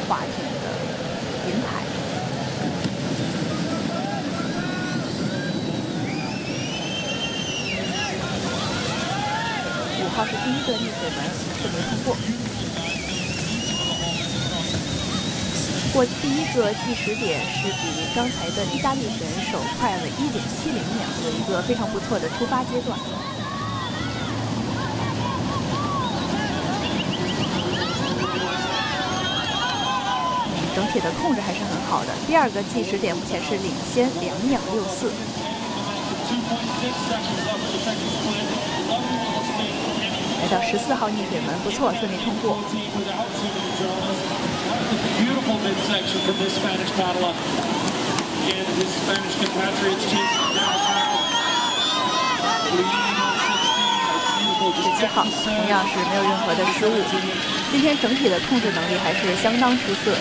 划艇的银牌。5号是第一个逆水门，顺利通过。不过第一个计时点是比刚才的意大利选手快了1.70秒，有一个非常不错的出发阶段。整体的控制还是很好的。第二个计时点目前是领先2秒64。来到14号逆水门，不错，顺利通过。17号同样是没有任何的失误，今天整体的控制能力还是相当出色的。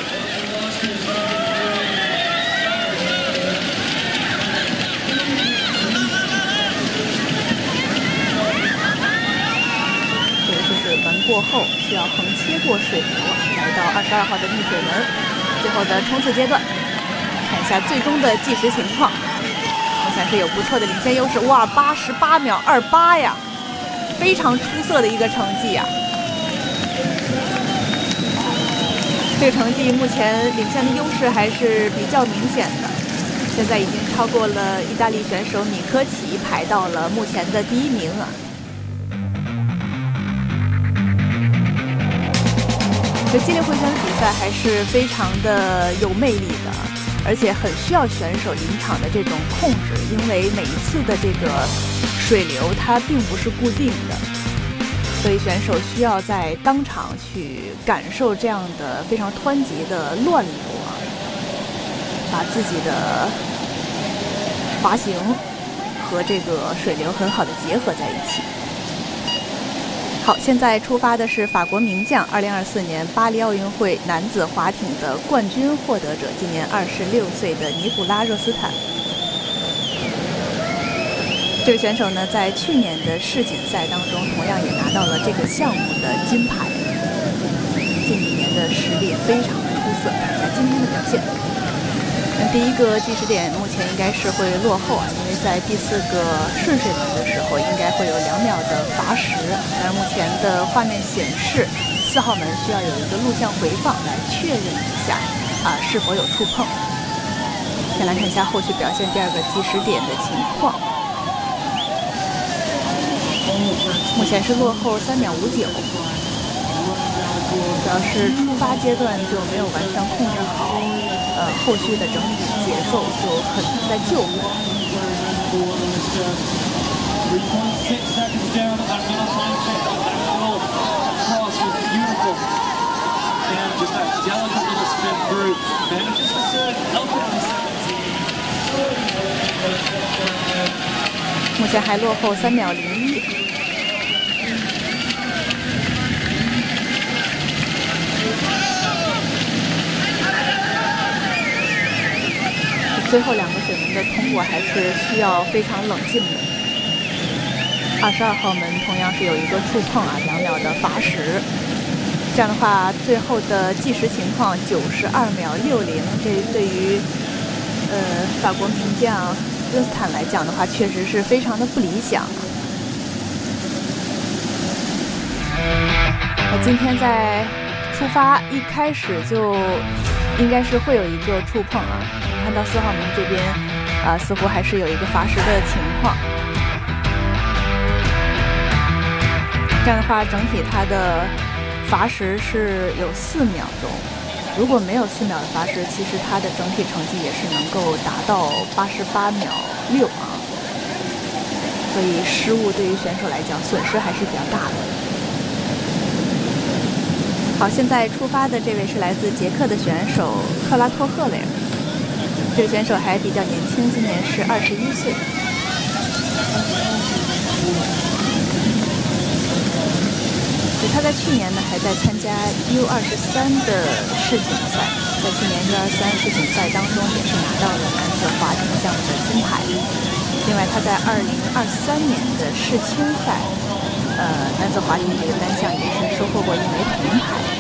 门过后需要横切过水流，来到22号的逆水门，最后的冲刺阶段，看一下最终的计时情况。目前是有不错的领先优势，哇，88秒28呀，非常出色的一个成绩呀！这个成绩目前领先的优势还是比较明显的，现在已经超过了意大利选手米科齐，排到了目前的第1名啊。这接力回旋的比赛还是非常的有魅力的，而且很需要选手临场的这种控制，因为每一次的这个水流它并不是固定的，所以选手需要在当场去感受这样的非常湍急的乱流啊，把自己的滑行和这个水流很好的结合在一起。好，现在出发的是法国名将2024年巴黎奥运会男子划艇的冠军获得者，今年26岁的尼古拉·热斯坦。这个选手呢，在去年的世锦赛当中，同样也拿到了这个项目的金牌。近几年的实力非常的出色，看一下今天的表现。第一个计时点目前应该是会落后啊，因为在第4个顺水门的时候应该会有2秒的罚时，但是目前的画面显示4号门需要有一个录像回放来确认一下是否有触碰。先来看一下后续表现第2个计时点的情况，目前是落后3秒59，主要是出发阶段就没有完全控制好。后续的整体节奏就很难再救回来。目前还落后3秒01。最后2个水门的通过还是需要非常冷静的。22号门同样是有一个触碰2秒的罚时，这样的话最后的计时情况92秒60，这对于法国名将热斯坦来讲的话，确实是非常的不理想。今天在出发一开始就应该是会有一个触碰啊。看到4号门这边似乎还是有一个罚时的情况。这样的话，整体它的罚时是有4秒钟。如果没有4秒的罚时，其实它的整体成绩也是能够达到88秒6啊。所以失误对于选手来讲损失还是比较大的。好，现在出发的这位是来自捷克的选手克拉托赫雷尔。这个选手还比较年轻，今年是21岁。他在去年呢还在参加 U23 的世锦赛，在去年 U23 世锦赛当中也是拿到了男子划艇项目的金牌。另外他在2023年的世青赛，男子划艇这个单项也是收获过1枚铜牌。